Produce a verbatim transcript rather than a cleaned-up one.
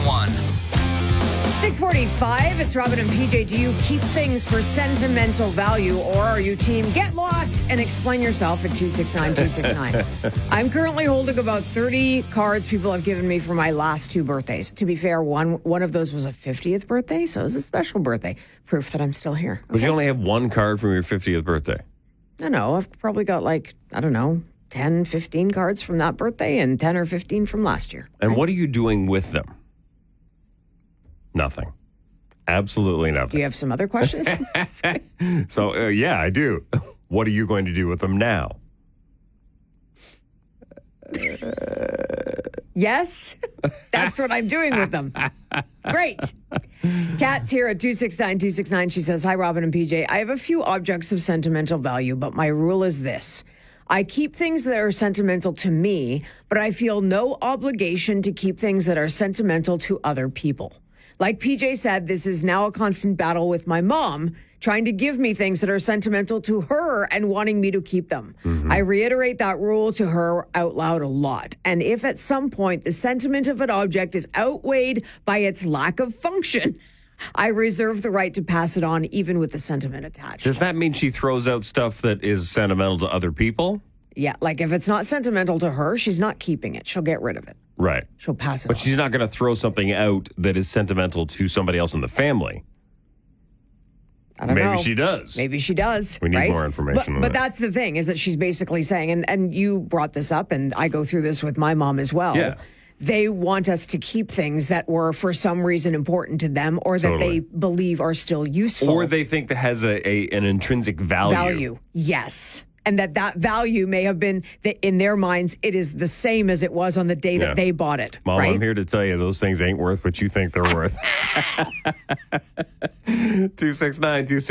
One. six forty-five, it's Robin and P J. Do you keep things for sentimental value, or are you team get lost and explain yourself at two six nine two six nine? I'm currently holding about thirty cards people have given me for my last two birthdays. To be fair, one one of those was a fiftieth birthday, so it was a special birthday. Proof that I'm still here. But you only have one card from your fiftieth birthday. I know. I've probably got like, I don't know, ten, fifteen cards from that birthday and ten or fifteen from last year. And right? what are you doing with them? Nothing. Absolutely nothing. Do you have some other questions? So, uh, yeah, I do. What are you going to do with them now? Yes, that's what I'm doing with them. Great. Kat's here at two six nine two six nine. She says, hi, Robin and P J. I have a few objects of sentimental value, but my rule is this. I keep things that are sentimental to me, but I feel no obligation to keep things that are sentimental to other people. Like P J said, this is now a constant battle with my mom, trying to give me things that are sentimental to her and wanting me to keep them. Mm-hmm. I reiterate that rule to her out loud a lot. And if at some point the sentiment of an object is outweighed by its lack of function, I reserve the right to pass it on, even with the sentiment attached. Does that mean she throws out stuff that is sentimental to other people? Yeah, like if it's not sentimental to her, she's not keeping it. She'll get rid of it. Right. She'll pass it But on. she's not going to throw something out that is sentimental to somebody else in the family. I don't Maybe know. she does. Maybe she does. We need right? more information But, on but that. that's the thing, is that she's basically saying, and, and you brought this up, and I go through this with my mom as well. Yeah. They want us to keep things that were for some reason important to them, or that Totally. they believe are still useful. Or they think that has a, a an intrinsic value. Value. Yes. And that that value may have been, that in their minds, it is the same as it was on the day Yeah. that they bought it. Mom, right? I'm here to tell you those things ain't worth what you think they're worth. two six nine two